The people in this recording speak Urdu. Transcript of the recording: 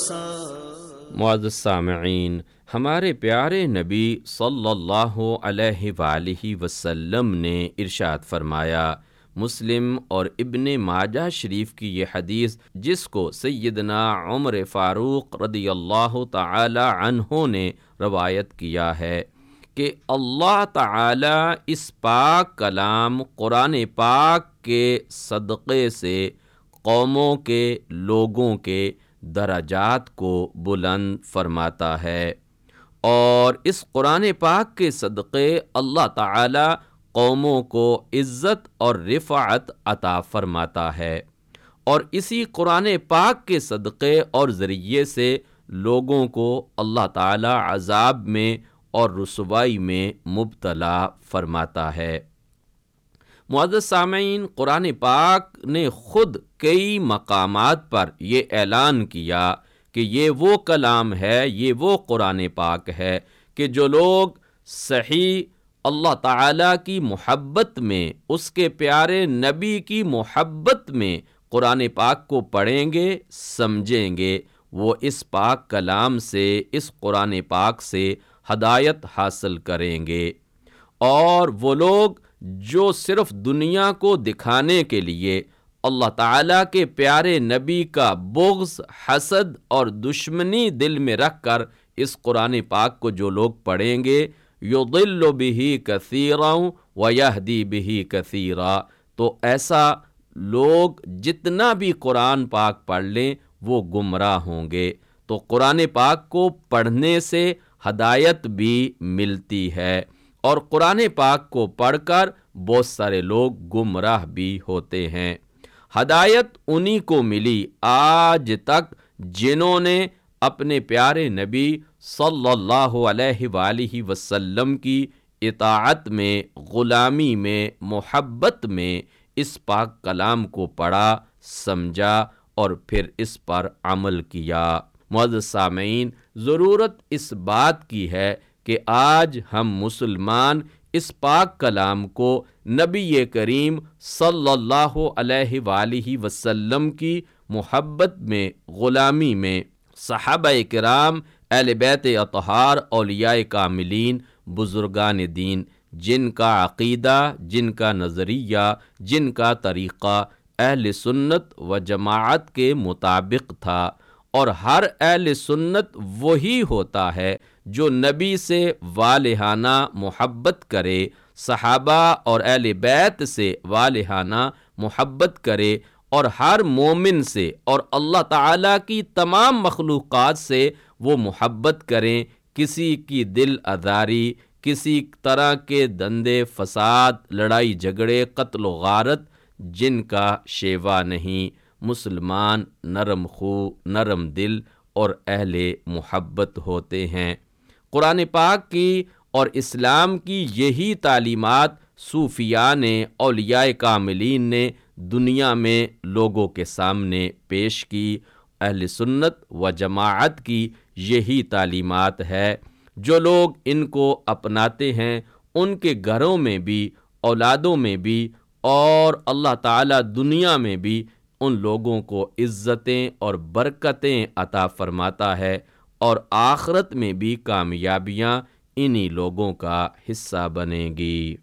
معزز سامعین، ہمارے پیارے نبی صلی اللہ علیہ وآلہ وسلم نے ارشاد فرمایا، مسلم اور ابن ماجہ شریف کی یہ حدیث جس کو سیدنا عمر فاروق رضی اللہ تعالی عنہ نے روایت کیا ہے کہ اللہ تعالی اس پاک کلام قرآن پاک کے صدقے سے قوموں کے لوگوں کے درجات کو بلند فرماتا ہے، اور اس قرآن پاک کے صدقے اللہ تعالی قوموں کو عزت اور رفعت عطا فرماتا ہے، اور اسی قرآن پاک کے صدقے اور ذریعے سے لوگوں کو اللہ تعالی عذاب میں اور رسوائی میں مبتلا فرماتا ہے۔ معزز سامعین، قرآن پاک نے خود کئی مقامات پر یہ اعلان کیا کہ یہ وہ کلام ہے، یہ وہ قرآن پاک ہے کہ جو لوگ صحیح اللہ تعالیٰ کی محبت میں، اس کے پیارے نبی کی محبت میں قرآن پاک کو پڑھیں گے، سمجھیں گے، وہ اس پاک کلام سے، اس قرآن پاک سے ہدایت حاصل کریں گے۔ اور وہ لوگ جو صرف دنیا کو دکھانے کے لیے اللہ تعالیٰ کے پیارے نبی کا بغض، حسد اور دشمنی دل میں رکھ کر اس قرآن پاک کو جو لوگ پڑھیں گے، یضل بہ کثیرا ویہدی بہ کثیرا، تو ایسا لوگ جتنا بھی قرآن پاک پڑھ لیں وہ گمراہ ہوں گے۔ تو قرآن پاک کو پڑھنے سے ہدایت بھی ملتی ہے، اور قرآن پاک کو پڑھ کر بہت سارے لوگ گمراہ بھی ہوتے ہیں۔ ہدایت انہی کو ملی آج تک جنہوں نے اپنے پیارے نبی صلی اللہ علیہ وآلہ وسلم کی اطاعت میں، غلامی میں، محبت میں اس پاک کلام کو پڑھا، سمجھا اور پھر اس پر عمل کیا۔ معزز سامعین، ضرورت اس بات کی ہے کہ آج ہم مسلمان اس پاک کلام کو نبی کریم صلی اللہ علیہ وآلہ وسلم کی محبت میں، غلامی میں، صحابہ کرام، اہل بیت اطہار، اولیاء کاملین، بزرگان دین، جن کا عقیدہ، جن کا نظریہ، جن کا طریقہ اہل سنت و جماعت کے مطابق تھا، اور ہر اہل سنت وہی ہوتا ہے جو نبی سے والہانہ محبت کرے، صحابہ اور اہل بیت سے والہانہ محبت کرے، اور ہر مومن سے اور اللہ تعالیٰ کی تمام مخلوقات سے وہ محبت کریں، کسی کی دل آزاری، کسی طرح کے دندے فساد، لڑائی جھگڑے، قتل و غارت جن کا شیوا نہیں۔ مسلمان نرم خو، نرم دل اور اہل محبت ہوتے ہیں۔ قرآن پاک کی اور اسلام کی یہی تعلیمات صوفیاء نے، اولیاء کاملین نے دنیا میں لوگوں کے سامنے پیش کی۔ اہل سنت و جماعت کی یہی تعلیمات ہے، جو لوگ ان کو اپناتے ہیں ان کے گھروں میں بھی، اولادوں میں بھی، اور اللہ تعالیٰ دنیا میں بھی ان لوگوں کو عزتیں اور برکتیں عطا فرماتا ہے، اور آخرت میں بھی کامیابیاں انہی لوگوں کا حصہ بنے گی۔